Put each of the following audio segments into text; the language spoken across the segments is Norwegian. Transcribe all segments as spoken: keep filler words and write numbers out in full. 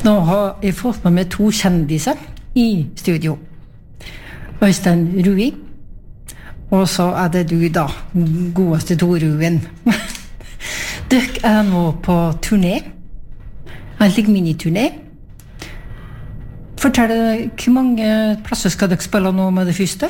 Nå har jeg fått med meg to kjendiser i studio. Øystein Rui, og så er det du da, godeste Toruen. Dere er nå på turné, en slik miniturné. Fortell, hvor mange plasser skal dere spille nå med det første?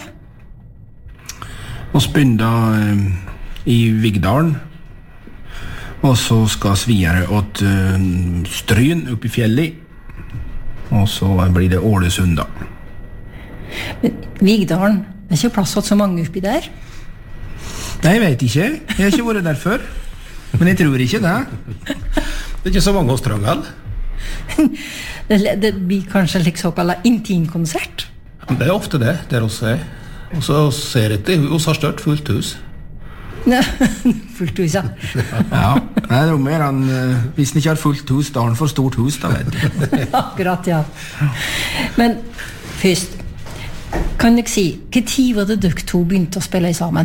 Vi begynner eh, i Vigdalen, og så skal vi videre åt eh, Stryn opp i fjellet, og så blir det Ålesund da. Men Vigdalen, det er ikke plass til så mange oppi der? Nei, jeg vet ikke. Jeg har ikke vært der før. Men jeg tror ikke det. Det er ikke så mange hos Trangel. det, det blir kanskje en slik såkalt intimkonsert? Det er ofte det, der også er. Og så ser jeg til, hos har størt fullt hus. Fullt hus, ja. Ja, det er jo mer enn, hvis den ikke har fullt hus, da har den for stort hus, da vet du. Akkurat, ja. Men først, kan jeg si, hva tid var det dere to begynte å spille sammen?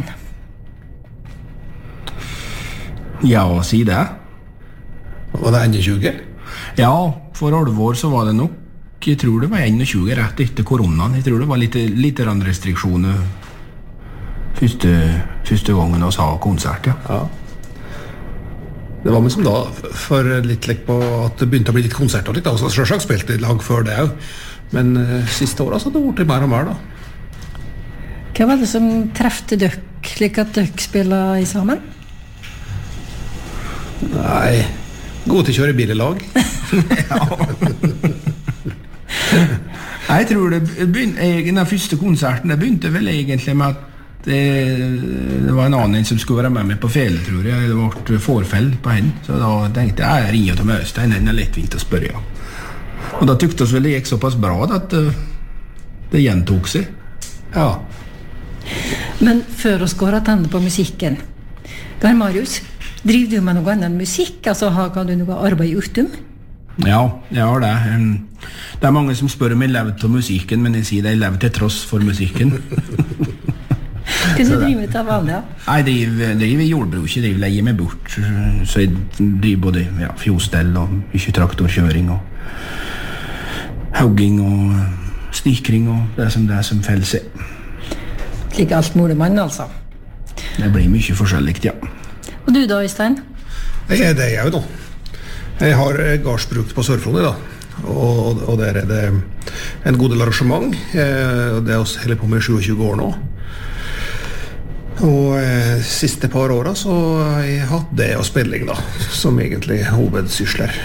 Ja, si det. Var det tjue? Ja, for alvor så var det nok, jeg tror det var tjue rett etter koronaen. Jeg tror det var litt, litt restriksjoner første, første gangen vi sa konsert, ja. Ja. Det var meg som da, for litt lekk på at det begynte å bli litt konserter litt, da. Så selvsagt spilte jeg lag før det jo. Men uh, siste året så hadde det vært mer og mer da. Hva var det som trefte dere, slik at dere spiller i sammen? Nei, god til å kjøre bil i lag. Ja. Jeg tror det begynte, den første konserten, det begynte vel egentlig med at det, det var en annen som skulle være med meg på fele, tror jeg. Det var forfell på henne, så da tenkte jeg, jeg ringer til Øystein, den er lettvint å spørre, ja. Og da tykte oss vel det gikk såpass bra at uh, det gjentok seg. Ja. Men før oss går at henne på musikken, Gar Marius, driver du med noe annet enn musikk? Altså, har du noe arbeid utom? Ja, jeg har det. Det er mange som spør om jeg lever til musikken, men jeg sier det, jeg lever til tross for musikken. Hva du driver med til vanlig, ja? Jeg driver, driver jordbruk, jeg driver leier meg bort, så jeg driver både ja, fjostell og mye traktorkjøring og hogging og stikring og det som det er som felles er. Slik alt mulig mann, altså? Det blir mye forskjellig, ja. Og du da, Øystein? Jeg er det jeg jo da. Jeg har gardsbruk på Sørfrondet da, og, og der er det en god del arrangement. Det er også hele på med tjuesju år nå. Og eh, siste par årene så har jeg hatt det og spilling da, som egentlig hovedsysler.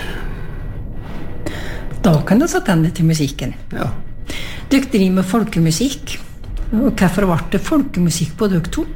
Da kan du sette henne til musikken. Ja. Dere driver med folkemusikk. Og hvorfor ble det folkemusikk på dere to?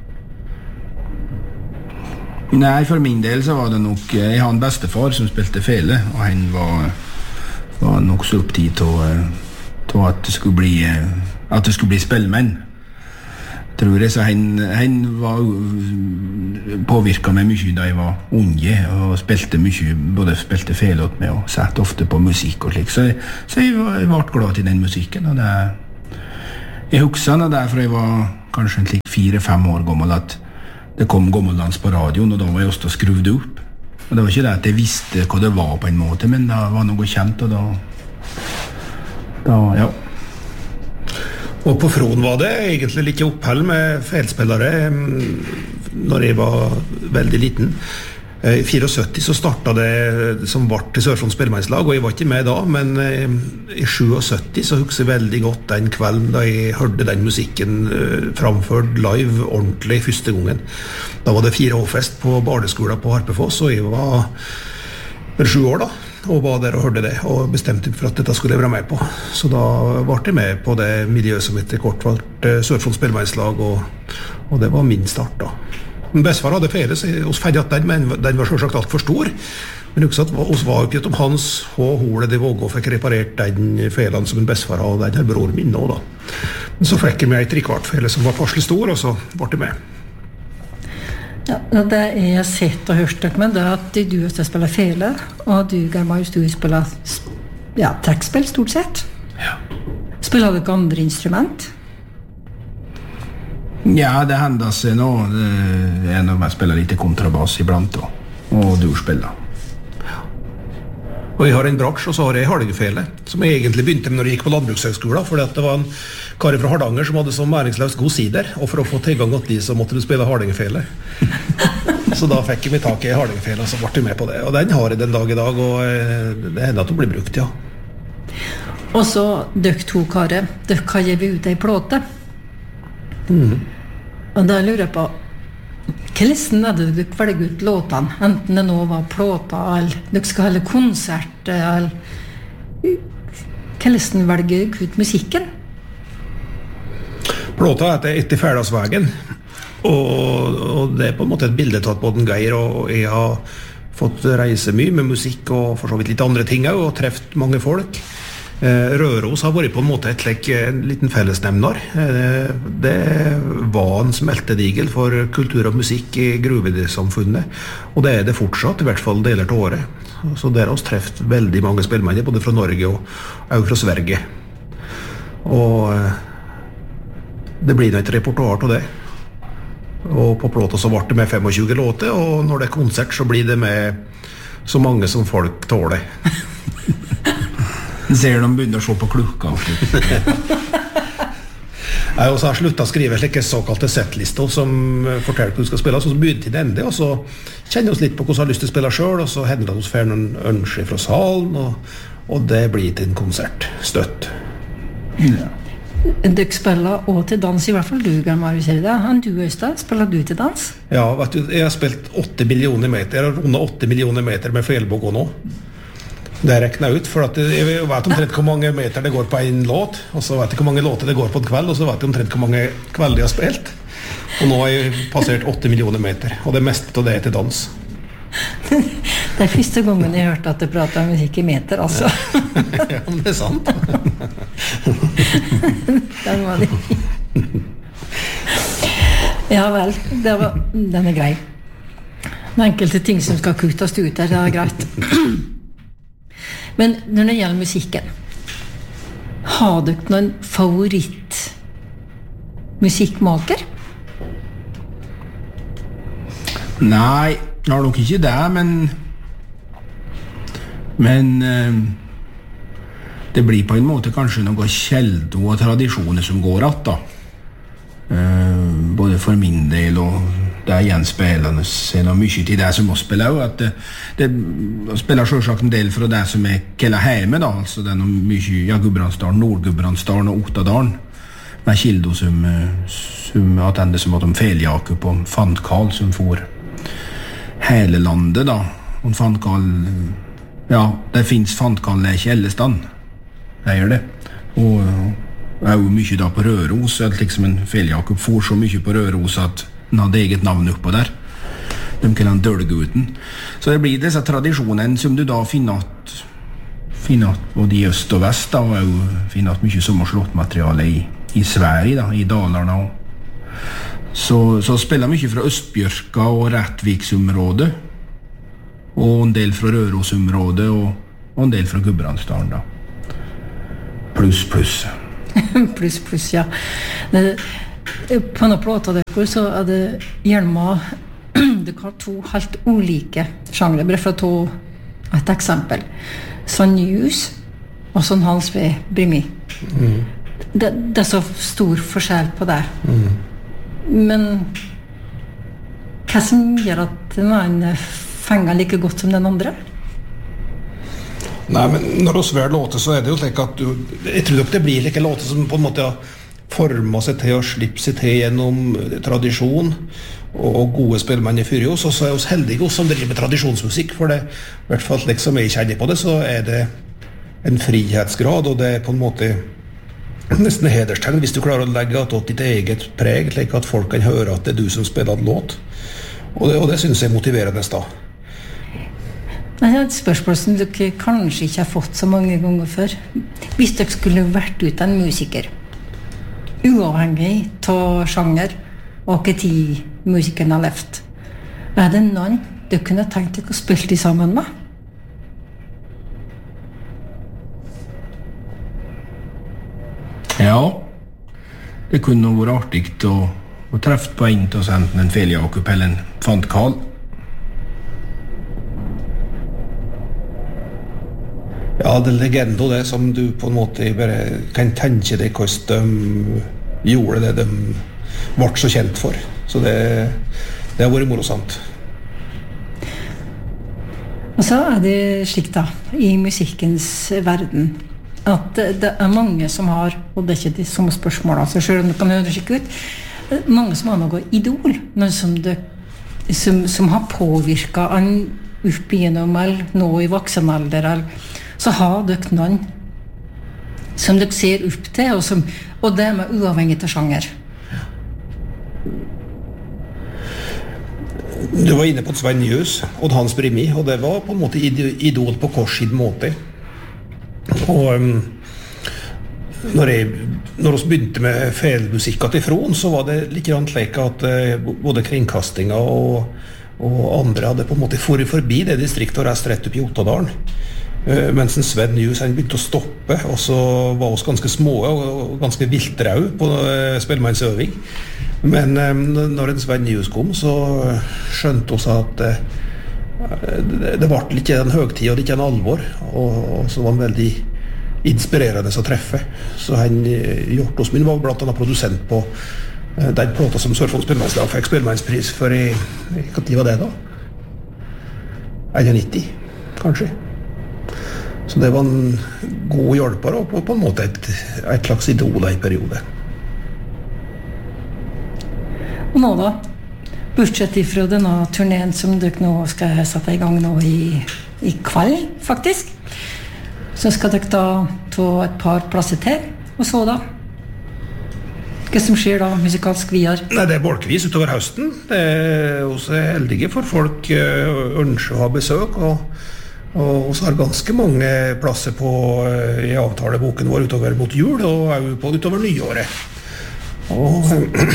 Nei, for min del så var det nok, jeg har en bestefar som spilte fele, og han var, var nok så opptatt til at det skulle bli, at det skulle bli spillmenn. Tror jeg, så han, han var påvirket meg mye da jeg var unge, og spilte mye, både spilte fele åt meg, og satt ofte på musikk og slik, så jeg, så jeg, var, jeg ble glad til den musikken, og det, jeg husker det derfor jeg var kanskje en slik fire-fem år gammel, at det kom gammeldans på radioen, og da var jeg også skruvet opp. Og det var ikke det at jeg visste hva det var på en måte, men det var noe kjent, og da, da ja. Og på Fron var det egentlig litt oppheld med feilspillere når jeg var veldig liten. I syttifire så startet det som var til Sørfron spillemannslag, og jeg var ikke med da, men i syttisju så husker jeg veldig godt den kvelden da jeg hørte den musikken framført live ordentlig første gangen. Da var det fire H-fest på barneskolen på Harpefoss, og jeg var sju år da, og var der og hørte det, og bestemte for at dette skulle jeg være med på. Så da ble jeg med på det miljøet som etter kort valgte Sørfron spillemannslag, og, og det var min start da. Bestefar hadde fele, så oss ferdig at den, men den var selvsagt alt for stor. Men også at oss var oppgitt om hans og holet det våget og fikk reparert den felen som en bestefar hadde, den her bror min nå da. Men så fikk jeg med et trikvart fele som var passelig stor, og så ble jeg med. Ja, det jeg har sett og hørt dere med, det er at du også spiller fele, og du, Gar Marius, du spiller ja, trekkspill stort sett. Ja. Spiller dere andre instrument? Ja, det hender seg nå. Det er når man spiller litt kontrabass iblant, og, og du spiller. Og Og jeg har en bratsj, og så har jeg hardingfele, som jeg egentlig begynte med når jeg gikk på landbrukshøgskolen, fordi at det var en kar fra Hardanger som hadde som næringsløst god sider, og for å få tilgang til de, så måtte du spille hardingfele. Så da fikk jeg meg tak i hardingfele, og så ble jeg med på det. Og den har jeg den dag i dag, og det hender at den blir brukt, ja. Og så døk to karer, døk har jeg ut ei plåte. Mm. Og da lurer jeg på, hvordan er det du velger ut låtene? Enten det nå var plåta, eller du skal holde konsert, eller hvordan velger du ut musikken? Plåta heter Etter Færdagsvägen, og, og det er på en måte et bilde tatt på den Geir, og jeg har fått reise mye med musikk og for så vidt litt andre ting også, og treft mange folk. Røros har vært på en måte et slik, en liten fellesnevner. Det var en smeltedigel for kultur og musikk i gruvesamfunnet, og det er det fortsatt, i hvert fall deler til året. Så der har vi treft veldig mange spillmenn, både fra Norge og, og fra Sverige. Og det blir et repertoar til det. Og på plåta så ble det med tjuefem låter, og når det er konsert så blir det med så mange som folk tåler. Ser de begynner å se på klokka. Jeg har også sluttet å skrive slike såkalte setlister som forteller hva du skal spille, så begynner til det ende, og så kjenner vi oss litt på hvordan vi har lyst til å spille selv, og så hender det at vi får noen ønsker fra salen, og, og det blir til en konsert støtt. Ja. Du spiller også til dans, i hvert fall du, Marius, er det? Han du, Øystein, spiller du til dans? Ja, vet du, jeg har spilt åtte millioner meter, jeg har rundet åtte millioner meter med fjellbog nå. Det rekner ut, for at jeg vet omtrent hvor mange meter det går på en låt, og så vet jeg hvor mange låter det går på en kveld, og så vet jeg omtrent hvor mange kvelder jeg har spilt. Og nå har jeg passert åtte millioner meter, og det meste av det er til dans. Det er første gangen jeg har hørt at du prater om musikk i meter, altså. Ja, det er sant. Den var det. Ja vel, det var, den er grei. Det er enkelte ting som skal kuttes ut her, det er greit. Men når det gjelder musikken, har du noen favoritt musikkmaker? Nei, jeg har nok ikke det, men men eh, det blir på en måte kanskje noe kjeld og tradisjoner som går att da. Eh, både for min del og det er gjenspillende er noe mye til det som må spille også, at det, det spiller selvsagt en del fra det som er kella hjemme da, altså det er noe mye, ja, Gudbrandsdalen, Nord-Gudbrandsdalen og Ottadalen med Kildo som, som attende som at de Feljakup og Fandkal som får hele landet da, og Fandkal, ja, det finnes Fandkal ikke Ellestan, det gjør det, og det er jo mye da på Røros, at liksom en Feljakup får så mye på Røros at den hadde eget navn oppå der. De kaller han Dølguten. Så det blir disse tradisjonene som du da finner at, finner at både i øst og vest, da, og finner at mye sommerslåttmateriale i, i Sverige, da, i Dalarna. Så, så spiller mye fra Østbjørka og Rättviksområdet, og en del fra Rørosområdet, og, og en del fra Gudbrandsdalen, da. Pluss, pluss. Pluss, pluss, ja. Det, på noen plåter der, så er det gjerne du har to helt ulike sjangre. Bare for å ta et eksempel. Sånn News og sånn Hans V. Brimi. Mm. Det, det er så stor forskjell på det. Mm. Men hva som gjør at den ene fenger like godt som den andre? Nei, men når du sver låter, så er det jo slik at du, jeg tror ikke det blir like låter som på en måte former seg til og slipper seg til gjennom tradisjon og, og gode spillmenn i Fyrjos, og så er vi heldige som driver med tradisjonsmusikk, for det, i hvert fall liksom jeg kjenner på det, så er det en frihetsgrad, og det er på en måte nesten hederstegn hvis du klarer å legge at ditt eget preg, slik at folk kan høre at det er du som spiller en låt, og det, og det synes jeg er motiverende da. Det er et spørsmål som dere kanskje ikke har fått så mange ganger før. Hvis dere skulle vært ut en musiker, uavhengig av sjanger og hva tid musikeren har levd, er det noen du kunne tenkt deg å spille de sammen med? Ja, det kunne vært artig å, å treffe på en til å sende en Feljakup eller en Fandkal. Ja, det er legendo det som du på en måte bare kan tenke deg hvordan de gjorde det de ble så kjent for. Så det, det har vært morosamt. Og så er det slik da, i musikkens verden, at det er mange som har, og det er ikke de samme spørsmål, altså selv om det kan høres ikke ut, mange som har noe idol, noe som, det, som, som har påvirket en opp igjennom, eller nå i voksen alder, eller så har dere noen som dere ser opp til, og, som, og det er uavhengig av sjanger. Du var inne på Sven Njus og Hans Brimi, og det var på en måte idol på korsid måte. Og um, når, jeg, når vi begynte med felmusikk til Fron, så var det litt slik at uh, både kringkastinga og, og andre hadde på en måte forret forbi det distriktet og reist rett opp i Ottadalen. Uh, mens en Sven Njus han begynte å stoppe, og så var oss ganske små og ganske viltrau på uh, spellemannsøving. Men um, når en Sven Njus kom, så skjønte oss at uh, det, det var ikke en høgtid og ikke en alvor, og, og så var han veldig inspirerende å treffe. Så han, Hjortos min, var blant annet produsent på uh, den plata som Sør-Fons Spellemannslag fikk spellemannspris for i, hva tid var det da? nittien, kanskje. Så det var en god hjelper og på, på en måte et, et slags idol i periode. Og nå da, bortsett ifra denne turneen som dere nå skal sette i gang nå i, i kveld, faktisk, så skal dere da ta et par plasser til, og så da? Hva som skjer da, musikalsk videre? Nei, det er bolkvis utover høsten. Det er også heldige for folk uh, ønsker å ha besøk, og Og så har ganske mange plasser på uh, i avtaleboken vår utover mot jul og på utover nyåret. Og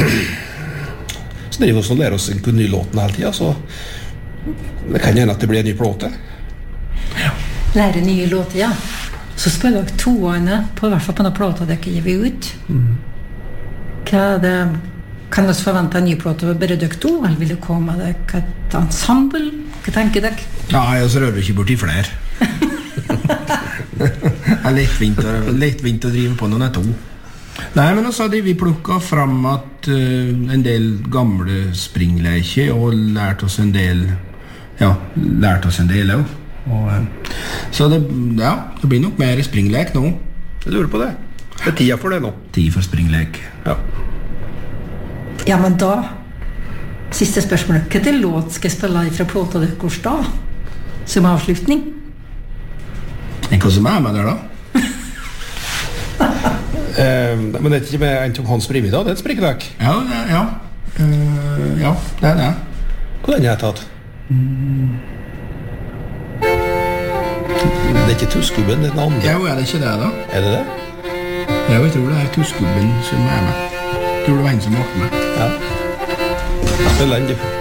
så driver vi og lærer oss en ny låten hele tiden, så det kan hende at det blir en ny plåte. Ja. Lære nye låter, ja. Så spiller dere toene, på i hvert fall på denne plåta dere gir vi ut. Mm. Hva er det? Kan vi forvente en ny plåte over bare dere to, eller vil det komme med dere et ensemble? Hva tenker dere? Nei, og så rører vi ikke bort i flere. Det er lettvint, lettvint å drive på noen er to. Nei, men også hadde vi plukket fram at uh, en del gamle springleker og lært oss en del, ja, lært oss en del også. Og, uh, så det, ja, det blir nok mer springlek nå. Jeg lurer på det. Det er tida for det nå. Tid for springlek. Ja. Ja, men da, siste spørsmål, hva er låt skal jeg spille fra plåta deres da, som avslutning? Hva som er med der da? uh, men det er ikke med en som Hans Brimi da, det er et springlek. Ja, det, ja. Uh, ja, det er det. Hvordan har jeg tatt? Mm. Det er ikke Tuskubben, det er den andre. Ja, er det ikke det da? Er det det? Ja, jeg tror det er Tuskubben som er med. Jeg tror det var en som var med. Ja. Spiller den, du.